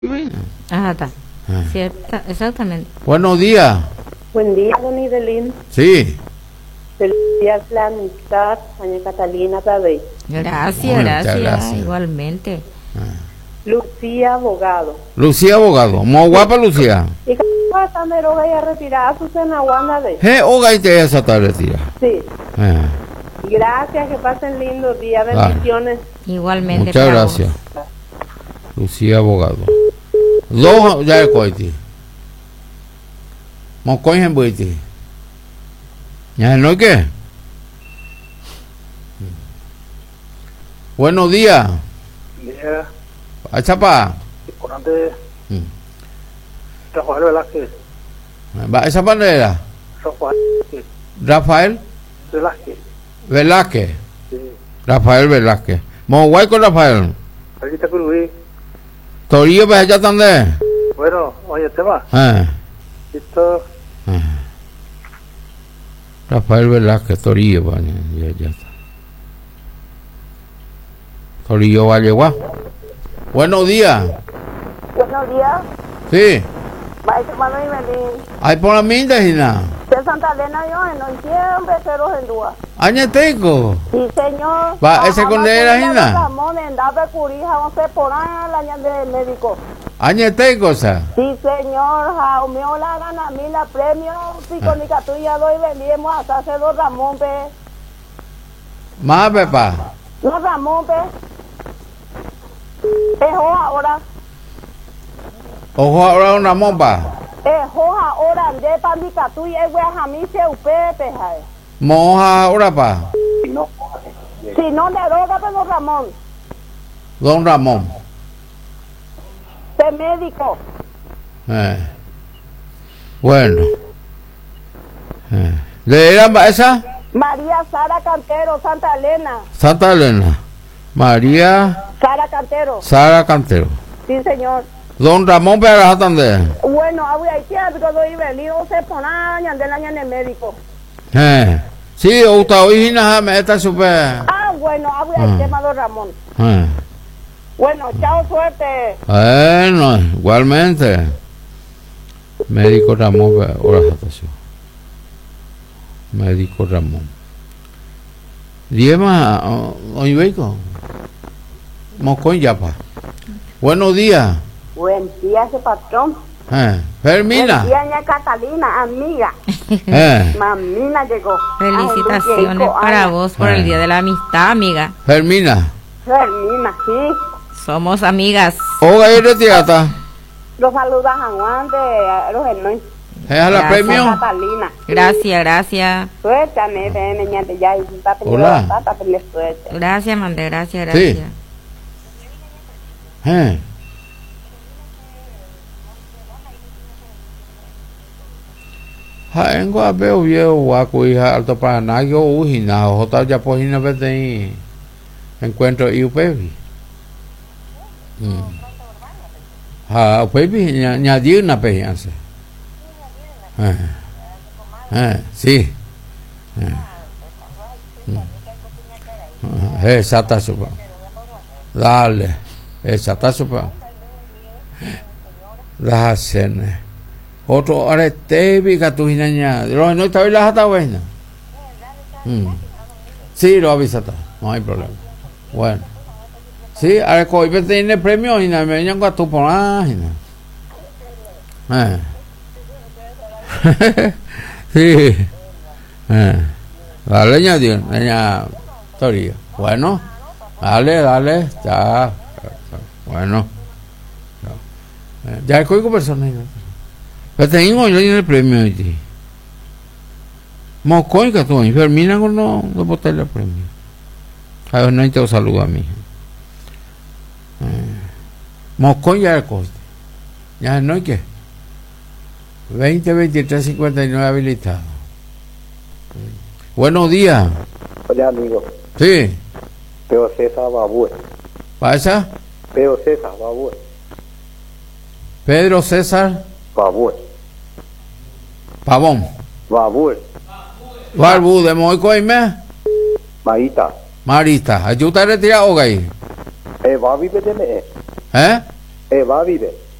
Ah, está. Cierta, exactamente. Buenos días. Buen día, don Idelín. Sí. Feliz día de la amistad, doña Catalina Tabey. Gracias, Bueno, gracias, gracias. igualmente. Lucía Abogado. Lucía Abogado. Muy guapa, Lucía. Y cada también voy a retirar su cenaguana de. Oga, y te esa tarde, tía. Sí. Gracias, que pasen lindos días, bendiciones. Igualmente. Muchas para gracias. vos. Lucía Abogado. Dos ya el coiti. Mocoy en buiti. ¿Ya no qué? Buenos días. Día, Achapa. importante, Rafael Velázquez. Va esa bandera. Rafael Velázquez. Velázquez. Sí. Rafael Velázquez. Moguay con Rafael. Aquí está Curubí. Torillo pues allá también. Bueno, oye, el tema. Esto, Rafael Velázquez, Torillo, vale, ya está. Torillo Valleguá. Buenos días. Buenos días, Sí. maestro Manuel Melín. Hay por la minda y nada. De Santa Elena, yo no siempre ceros en Dúa. Añeteco. Sí, señor. Va, ese con era Gina. Ramón, en Dape Curija, vamos a por ahí la ña de médico. Añeteco, o sea. Sí, señor, Jaumeo la gana a mí la premio, picónica tuya doy, vendimos hasta hacer dos Ramón, pe. Más, pepa. No, Ramón, pe. Ejo ahora, Ojo ahora una momba. ejo ahora, de pandica tuya, güey, a mí se upepe, jai. Moja ahora pa. no, Si no, le roga, pero Ramón, Don Ramón. de médico. Bueno. ¿Le eran esa? María Sara Cantero, Santa Elena. Santa Elena. María Sara Cantero, Sara Cantero. sí, señor. Don Ramón Pérez también. Bueno, abu ahí que doy venido se pone año de la ña de médico. Sí, usted hoy me está super. Ah, bueno, abu ahí tema don Ramón. Bueno, chao, suerte. Bueno, igualmente. Médico Ramón, ahora Médico Ramón. Diema, hoy vengo. Moscón Yapa. Buenos días. Buen día, ese patrón. Fermina. Buen día, ña Catalina, amiga. Mamina llegó. Felicitaciones para vos por el Día de la Amistad, amiga. Fermina. Fermina, sí. Somos amigas. Oga y retirata. Los saluda a Juan de los Hernández. ¿Es a la Gracias. premio? Catalina. Gracias, gracias. Suerte, ña de ya. Hola. Suerte. Gracias, Mande, gracias, Sí. gracias. Haengo a veo viejo guaco y alto para nadie o ujina o jota ya por hina vete encuentro y upevi. Upevi añadir una peñanza. Sí. Esa está super. Dale. Esa está super. La cena. Otro arete viga tu hinaña. No está bien la jata buena. Sí, lo avisa. No hay problema. Bueno. Sí, ahora que hoy tiene premio y me vengan a tu por ahí. Sí. Dale, ña Torillo. Bueno. Dale. Ya. Bueno. Ya el código personal. Pero tengo yo el premio allí. Moscoy que tú, Fermina con no botar el premio. A ver, no te saludo a mí. Moscoy ya el coste. Ya no hay que. 20, 23, 59 habilitado. Buenos días. oye, amigo. Sí. Peo César Babue. ¿Pasa? Peo César Babue. Pedro César Babue. Pavón. Babue. Barbu de Moicoime. Maíta. Marita. Ayuda a retirar o gay. Va a vivir de me. Va a vivir.